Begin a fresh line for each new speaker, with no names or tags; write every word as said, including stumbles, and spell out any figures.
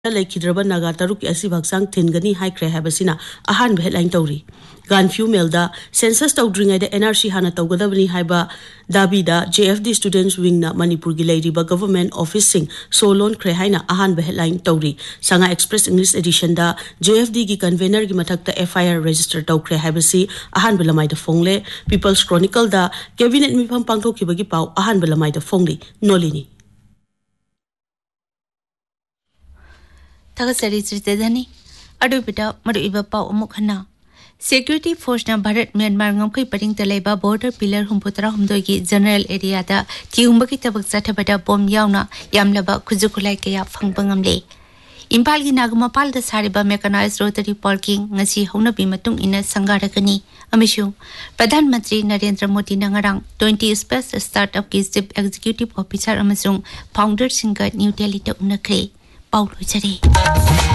Laikidraba Naga Taruk Asivaksan Tingani High Crehabasina, a hand headline Tori. Gan few melda, census Towdring at the N R C Hana Togadabani Haiba, Dabida, J F D Students Wingna, Manipur Giladiba Government Office Sing, Solon Crehaina, a hand headline Tori. Sanga Express English Edition da, J F D Gi Convener Gimatakta F I R register Taw Crehabasi, a hand belamai the Fongle, People's Chronicle da, Cabinet Mipam Panko Kibagi Pau, a hand belamai the Fongli, Nolini.
Tagasari Tritani, Adubita, Maduiba Pau Mokana. Security Force na Bharat Myanmar ngam paring talaiba border pillar humputra humdogi general area da tiumbaki tabak satabada bom yauna yamlaba kuzukulai kaya phangbangamle. Impal gi Nagamapal da sariba mechanized rotary parking ngasi hauna bimatung ina sangarakani. Amishu, Pradhan Mantri Narendra Modi nangarang twenty space startup ki chief executive officer amasung founder singa New Delhi ta unakre. Paulo Jari.